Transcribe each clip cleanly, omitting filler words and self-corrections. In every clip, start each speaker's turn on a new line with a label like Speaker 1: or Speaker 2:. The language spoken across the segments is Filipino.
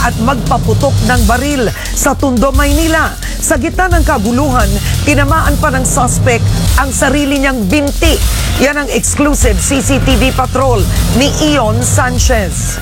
Speaker 1: at magpaputok ng baril sa Tondo, Maynila. Sa gitna ng kaguluhan, tinamaan pa ng suspect ang sarili niyang binti. Yan ang exclusive CCTV patrol ni Ion Sanchez.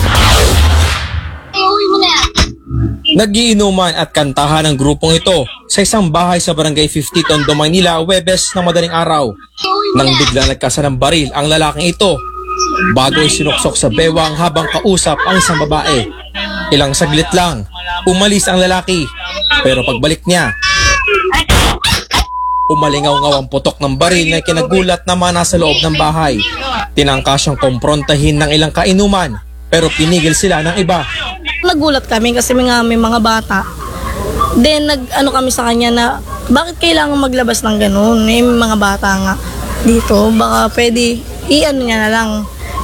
Speaker 2: Nagiinuman at kantahan ng grupong ito sa isang bahay sa Barangay 50 Tondo, Maynila, Huwebes ng madaling araw. Nang bigla nagkasa ng baril ang lalaking ito bago isinuksok sa bewang habang kausap ang isang babae. Ilang saglit lang, umalis ang lalaki, pero pagbalik niya, umalingaw-ngaw ang putok ng baril na kinagulat na mga nasa loob ng bahay. Tinangka siyang komprontahin ng ilang kainuman, pero pinigil sila ng iba.
Speaker 3: Nagulat kami kasi may mga bata. Then nag-ano kami sa kanya na bakit kailangan maglabas ng ganun? May mga bata nga dito, baka pwede i-ano niya na lang.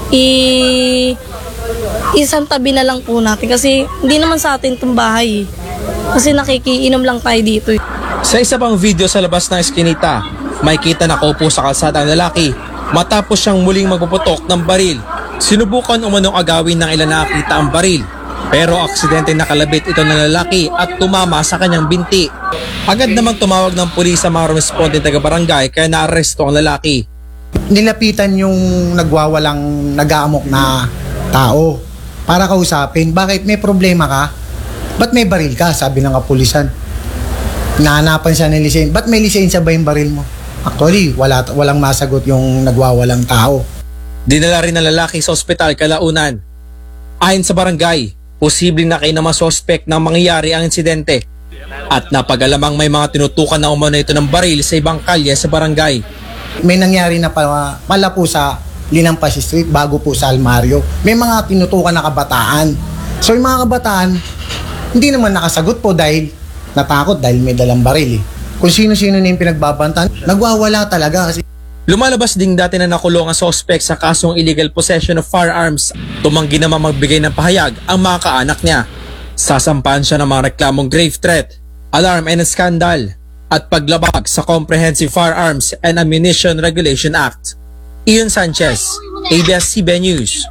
Speaker 3: Isang tabi na lang po natin kasi hindi naman sa atin itong bahay. Kasi nakikiinom lang tayo dito.
Speaker 2: Sa isa pang video sa labas ng eskinita, may kita na kaupo sa kalsada ang lalaki matapos siyang muling magpuputok ng baril. Sinubukan umanong agawin ng ilan na nakita ang baril, pero aksidente nakalabit ito ng lalaki at tumama sa kanyang binti. Agad namang tumawag ng pulis sa mga respondent taga-barangay kaya naaresto ang lalaki.
Speaker 4: Nilapitan yung nagwawalang nag-aamok na tao para kausapin. Bakit may problema ka? Ba't may baril ka? Sabi ng kapulisan. Nahanapan siya ng lisensya. Ba't may lisensya ba yung baril mo? Actually, walang masagot yung nagwawalang tao.
Speaker 2: Dinala rin ng lalaki sa ospital kalaunan. Ayon sa barangay, posibleng nakainama suspect ng mangyayari ang insidente. At napagalamang may mga tinutukan na umano ito ng baril sa ibang kalye sa barangay.
Speaker 4: May nangyari na pala po sa Linampas Street bago po sa Almario. May mga tinutukan na kabataan. So yung mga kabataan, hindi naman nakasagot po dahil natakot dahil may dalang baril. Kung sino-sino na yung pinagbabantaan, nagwawala talaga kasi.
Speaker 2: Lumalabas ding dati na nakulong ang suspect sa kasong illegal possession of firearms. Tumanggi naman magbigay ng pahayag ang mga kaanak niya. Sasampahan siya ng mga reklamong grave threat, alarm and scandal, at paglabag sa Comprehensive Firearms and Ammunition Regulation Act. Ion Sanchez, ABS-CBN News.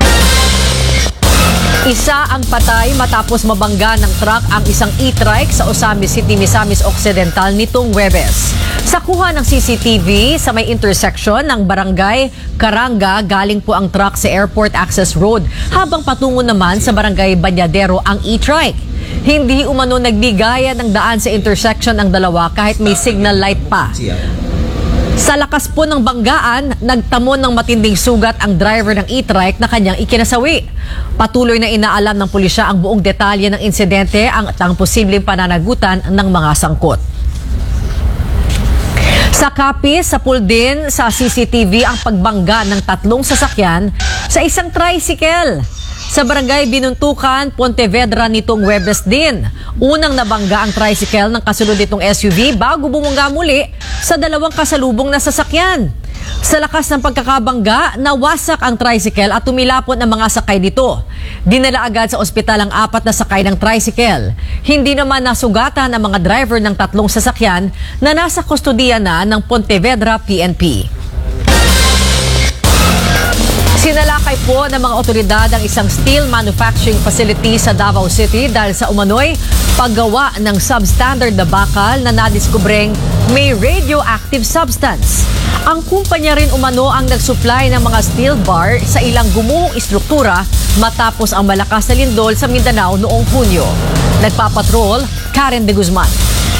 Speaker 5: Isa ang patay matapos mabangga ng truck ang isang e-trike sa Osamis City, Misamis Occidental nitong Huwebes. Sa kuha ng CCTV sa may intersection ng Barangay Caranga, galing po ang truck sa Airport Access Road habang patungo naman sa Barangay Banyadero ang e-trike. Hindi umano nagbigaya ng daan sa intersection ang dalawa kahit may signal light pa. Sa lakas po ng banggaan, nagtamo ng matinding sugat ang driver ng e-trike na kanyang ikinasawi. Patuloy na inaalam ng pulisya ang buong detalye ng insidente at ang posibleng pananagutan ng mga sangkot. Sa Capiz, sa pool din sa CCTV ang pagbangga ng 3 sasakyan sa isang tricycle. Sa Barangay Binuntukan, Pontevedra nitong Huwebes din. Unang nabangga ang tricycle ng kasunod nitong SUV bago bumangga muli sa 2 kasalubong na sasakyan. Sa lakas ng pagkakabangga, nawasak ang tricycle at tumilapon ang mga sakay nito. Dinala agad sa ospital ang 4 na sakay ng tricycle. Hindi naman nasugatan ang mga driver ng 3 sasakyan na nasa kustodiya na ng Pontevedra PNP. Sinalakay po ng mga otoridad ang isang steel manufacturing facility sa Davao City dahil sa umano'y paggawa ng substandard na bakal na nadiskubreng may radioactive substance. Ang kumpanya rin umano ang nagsupply ng mga steel bar sa ilang gumuhong istruktura matapos ang malakas na lindol sa Mindanao noong Hunyo. Nagpapatrol, Karen De Guzman.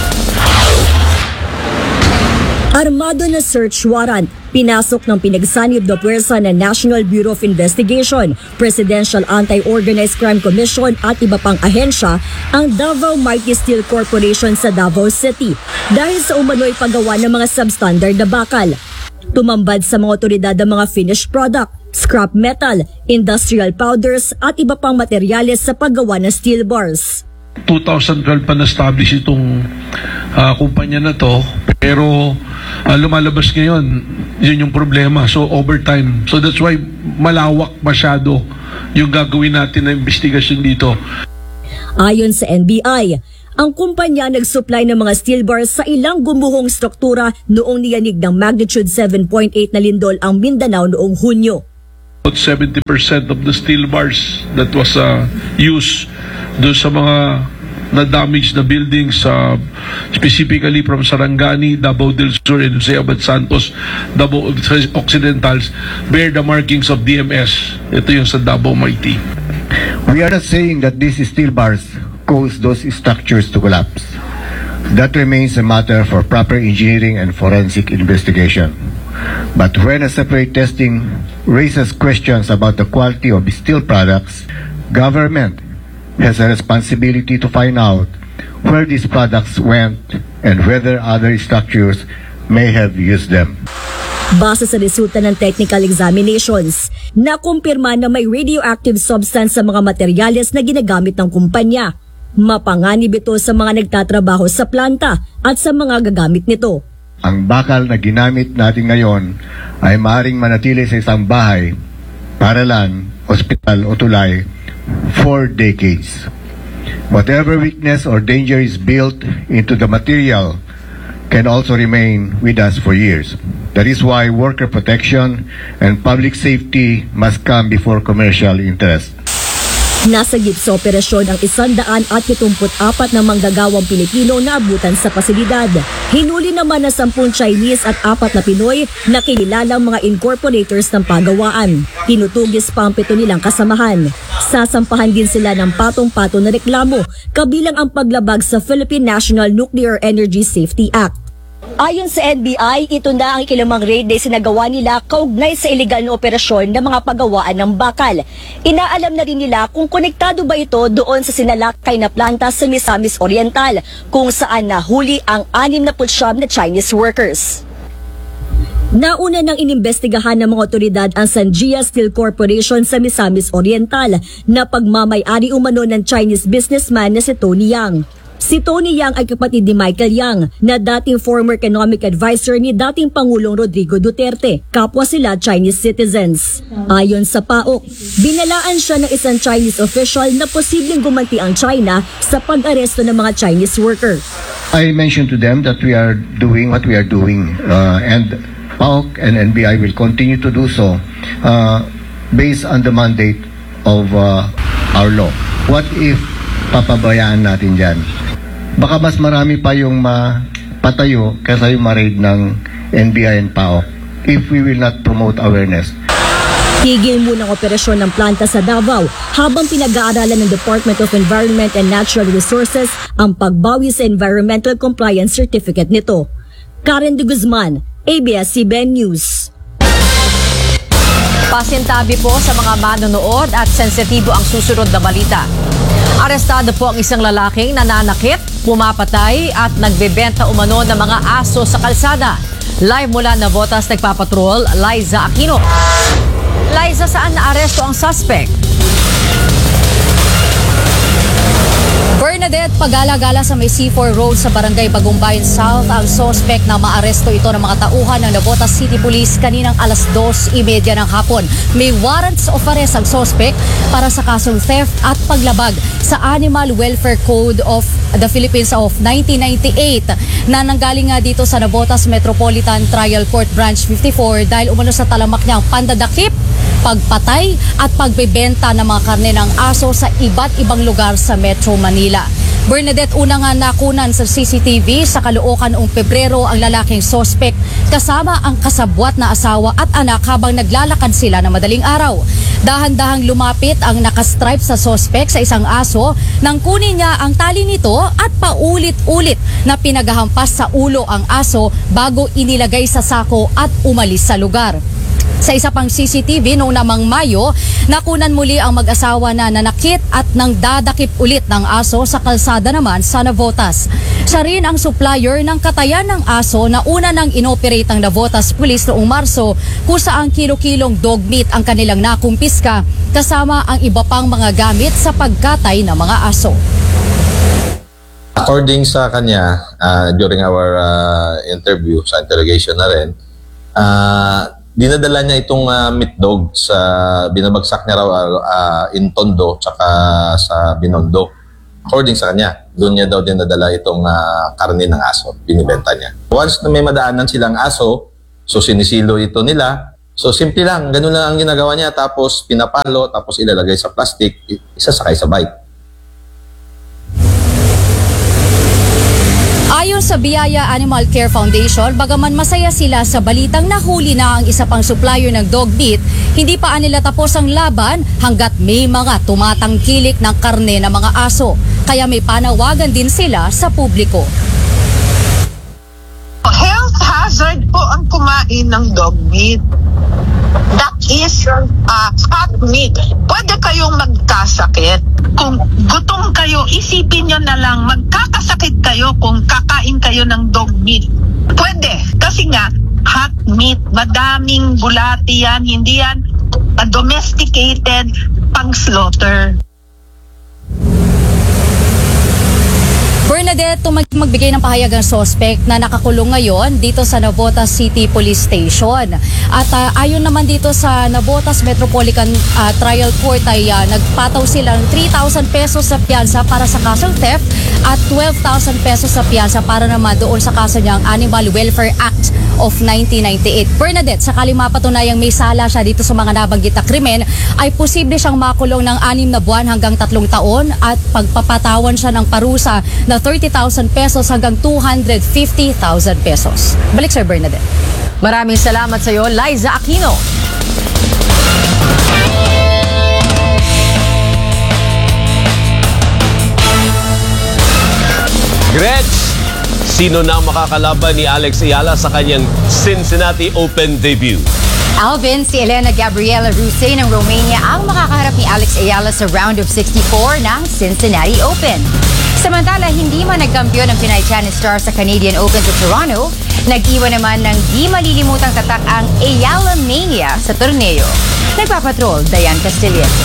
Speaker 6: Armado na search warrant, pinasok ng pinagsanib na puwersa ng National Bureau of Investigation, Presidential Anti-Organized Crime Commission at iba pang ahensya ang Davao Mighty Steel Corporation sa Davao City dahil sa umano'y paggawa ng mga substandard na bakal. Tumambad sa mga otoridad ang mga finished product, scrap metal, industrial powders at iba pang materyales sa paggawa ng steel bars.
Speaker 7: 2012 pa na-establish itong kumpanya na to, pero lumalabas ngayon, yun yung problema. So overtime. So that's why malawak masyado yung gagawin natin na investigasyon dito.
Speaker 6: Ayon sa NBI, ang kumpanya nagsupply ng mga steel bars sa ilang gumuhong struktura noong niyanig ng magnitude 7.8 na lindol ang Mindanao noong Hunyo.
Speaker 7: 70% of the steel bars that was used doon sa mga na-damage na buildings, specifically from Sarangani, Davao del Sur, and Jose Abad Santos, Davao Occidentals, bear the markings of DMS. Ito yung sa Davao Mighty.
Speaker 8: We are not saying that these steel bars cause those structures to collapse. That remains a matter for proper engineering and forensic investigation. But when a separate testing raises questions about the quality of steel products, government has a responsibility to find out where these products went and whether other structures may have used them.
Speaker 6: Base sa resulta ng technical examinations, nakumpirma na may radioactive substance sa mga materyales na ginagamit ng kumpanya. Mapanganib ito sa mga nagtatrabaho sa planta at sa mga gagamit nito.
Speaker 8: Ang bakal na ginamit natin ngayon ay maaaring manatili sa isang bahay, paralan, ospital o tulay for decades. Whatever weakness or danger is built into the material can also remain with us for years. That is why worker protection and public safety must come before commercial interest.
Speaker 6: Nasagip sa operasyon ang 174 na manggagawang Pilipino na abutan sa pasilidad. Hinuli naman na 10 Chinese at 4 na Pinoy na kinilalang mga incorporators ng pagawaan. Tinutugis pa ang 7 nilang kasamahan. Sasampahan din sila ng patong-patong na reklamo, kabilang ang paglabag sa Philippine National Nuclear Energy Safety Act. Ayon sa NBI, ito na ang ikilamang raid na sinagawa nila kaugnay sa iligal na operasyon ng mga pagawaan ng bakal. Inaalam na rin nila kung konektado ba ito doon sa sinalakay na planta sa Misamis Oriental, kung saan nahuli ang 69 na Chinese workers. Nauna nang inimbestigahan ng mga otoridad ang Sanjia Steel Corporation sa Misamis Oriental na pagmamay-ari umano ng Chinese businessman na si Tony Yang. Si Tony Yang ay kapatid ni Michael Yang na dating former economic advisor ni dating Pangulong Rodrigo Duterte. Kapwa sila Chinese citizens. Ayon sa PAOK, binalaan siya ng isang Chinese official na posibleng gumanti ang China sa pag-aresto ng mga Chinese worker.
Speaker 8: I mentioned to them that we are doing what we are doing and PAOK and NBI will continue to do so based on the mandate of our law. What if papabayaan natin dyan? Baka mas marami pa yung mapatayo kaysa yung ma-raid ng NBI and PAOK if we will not promote awareness.
Speaker 6: Tigil muna ang operasyon ng planta sa Davao habang pinag-aaralan ng Department of Environment and Natural Resources ang pagbawi sa Environmental Compliance Certificate nito. Karen de Guzman, ABS-CBN News.
Speaker 5: Pasintabi po sa mga manonood at sensitibo ang susunod na balita. Arestado po ang isang lalaking nananakit, pumapatay at nagbebenta umano ng mga aso sa kalsada. Live mula Navotas nagpapatrol, Liza Aquino. Liza, saan naaresto ang suspect?
Speaker 9: Bernadette, pagala-gala sa may C4 Road sa Barangay Bagumbayan South ang suspect na maaresto ito ng mga tauhan ng Navotas City Police kaninang alas 2:30 ng hapon. May warrants of arrest ang suspect para sa kasong theft at paglabag sa Animal Welfare Code of the Philippines of 1998 na nanggaling nga dito sa Navotas Metropolitan Trial Court Branch 54 dahil umano sa talamak niyang pandadakip, pagpatay at pagbebenta ng mga karne ng aso sa iba't ibang lugar sa Metro Manila. Bernadette, una nga nakunan sa CCTV sa Caloocan noong Pebrero ang lalaking suspect kasama ang kasabwat na asawa at anak habang naglalakad sila ng madaling araw. Dahan-dahang lumapit ang nakastripe sa suspect sa isang aso nang kunin niya ang tali nito at paulit-ulit na pinaghahampas sa ulo ang aso bago inilagay sa sako at umalis sa lugar. Sa isa pang CCTV noong namang Mayo, nakunan muli ang mag-asawa na nanakit at nang dadakip ulit ng aso sa kalsada naman sa Navotas. Siya rin ang supplier ng katayan ng aso na una nang inoperate ang Navotas Police noong Marso kung saan kilo-kilong dog meat ang kanilang nakumpiska kasama ang iba pang mga gamit sa pagkatay ng mga aso.
Speaker 10: According sa kanya, during our interview, sa interrogation na rin, dinadala niya itong meat dog sa binabagsak niya raw in Tondo tsaka sa Binondo. According sa kanya, doon niya daw dinadala itong karne ng aso, binibenta niya. Once na may madaanan silang aso, so sinisilo ito nila, So simple lang, ganun lang ang ginagawa niya, tapos pinapalo, tapos ilalagay sa plastic, isasakay sa bike.
Speaker 9: Ayon sa Biyaya Animal Care Foundation, bagaman masaya sila sa balitang nahuli na ang isa pang supplier ng dog meat, hindi pa nila tapos ang laban hanggat may mga tumatangkilik ng karne ng mga aso. Kaya may panawagan din sila sa publiko.
Speaker 11: Health hazard po ang kumain ng dog meat. That is fat meat. Pwede kayong magkasakit. Kung gutom kayo, isipin nyo na lang, magkakasakit kayo kung kakain kayo ng dog meat. Pwede. Kasi nga, hot meat, madaming bulati yan, hindi yan domesticated pang-slaughter.
Speaker 9: Bernadette, magbigay ng pahayag ang suspect na nakakulong ngayon dito sa Navotas City Police Station. At ayon naman dito sa Navotas Metropolitan Trial Court ay nagpataw silang 3,000 pesos sa piyansa para sa kasong theft at 12,000 pesos sa piyansa para naman doon sa kaso niyang Animal Welfare Act of 1998. Bernadette, sakali mapatunayang may sala siya dito sa mga nabanggit na krimen, ay posible siyang makulong ng 6 na buwan hanggang 3 taon at pagpapatawan siya ng parusa na 30,000 pesos hanggang 250,000 pesos. Balik Sir Bernadette.
Speaker 5: Maraming salamat sa iyo, Liza Aquino.
Speaker 12: Gretch, sino na makakalaban ni Alex Ayala sa kanyang Cincinnati Open debut?
Speaker 13: Alvin, si Elena Gabriela Rusey ng Romania ang makakaharap ni Alex Ayala sa round of 64 ng Cincinnati Open. Samantala, hindi man nagkampiyon ng Pinay tennis star sa Canadian Open sa Toronto, nag-iwan naman ng di malilimutang tatak ang Ayala Mania sa torneo. Nagpapatrol, Diane Castillete.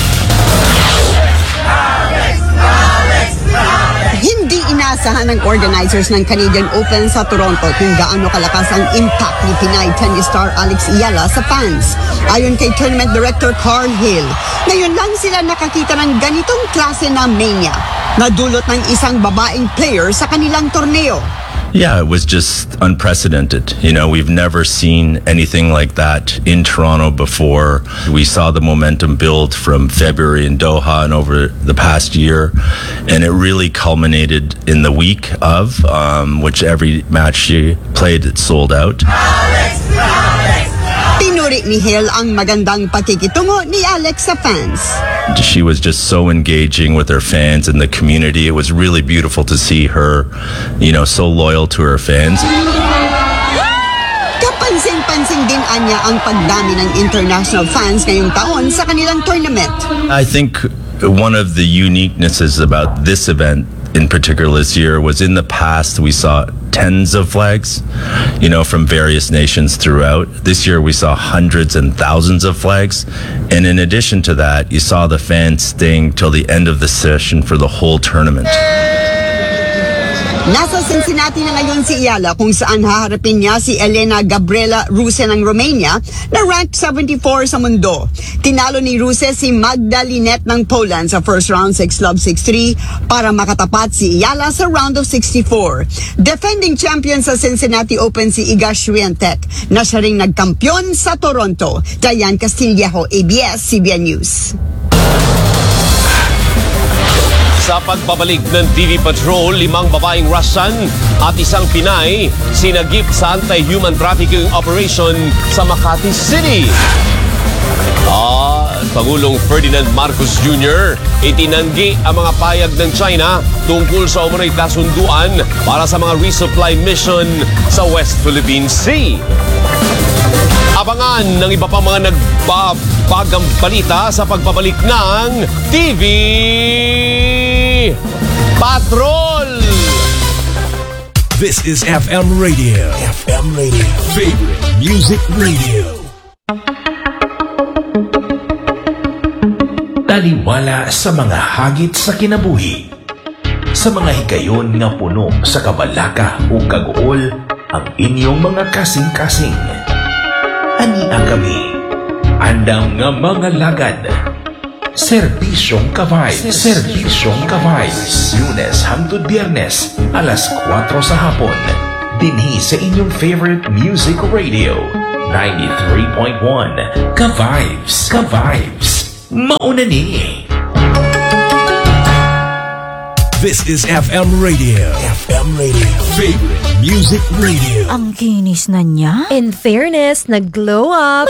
Speaker 14: Hindi inaasahan ng organizers ng Canadian Open sa Toronto kung gaano kalakas ang impact ni Pinay tennis star Alex Ayala sa fans. Ayon kay Tournament Director Carl Hill, ngayon lang sila nakakita ng ganitong klase na mania na dulot ng isang babaeng player sa kanilang torneo.
Speaker 15: Yeah, it was just unprecedented. You know, we've never seen anything like that in Toronto before. We saw the momentum build from February in Doha and over the past year, and it really culminated in the week of, which every match she played, it sold out.
Speaker 14: Tinuri ni Hill ang magandang pakikitungo ni Alex sa fans.
Speaker 15: She was just so engaging with her fans and the community. It was really beautiful to see her, you know, so loyal to her fans.
Speaker 14: Kapansin-pansin din anya ang pagdami ng international fans ngayong taon sa kanilang tournament.
Speaker 15: I think one of the uniquenesses about this event in particular this year was in the past we saw tens of flags, you know, from various nations throughout. This year we saw hundreds and thousands of flags. And in addition to that, you saw the fans staying till the end of the session for the whole tournament.
Speaker 14: Nasa Cincinnati na ngayon si Ayala kung saan haharapin niya si Elena Gabriela Rusey ng Romania na rank 74 sa mundo. Tinalo ni Rusey si Magda Linette ng Poland sa first round 6-love 6-3 para makatapat si Ayala sa round of 64. Defending champion sa Cincinnati Open si Iga Swiatek na siya ring nagkampiyon sa Toronto. Diane Castillejo, ABS-CBN News.
Speaker 12: Sa pagbabalik ng TV Patrol, 5 babaeng Russian at 1 Pinay sinagip sa anti-human trafficking operation sa Makati City. Pangulong Ferdinand Marcos Jr. itinanggi ang mga payag ng China tungkol sa umano'y kasunduan para sa mga resupply mission sa West Philippine Sea. Abangan ng iba pang mga nagbabagang balita sa pagbabalik ng TV Patrol!
Speaker 16: This is FM Radio. FM Radio. Favorite Music Radio. Taliwala sa mga hagit sa kinabuhi. Sa mga higayon nga puno sa kabalaka o kagool ang inyong mga kasing-kasing. Ania kami, andam nga mga lagad. Serbisyong Kavibes. Serbisyong Kavibes. Lunes hangtod Biyernes, alas 4 sa hapon. Dinhi sa inyong favorite music radio. 93.1 Ka-Vibes. Mauna ni.
Speaker 17: This is FM Radio. FM Radio. Favorite Music Radio.
Speaker 18: Ang kinis na niya.
Speaker 5: In fairness, nag-glow up.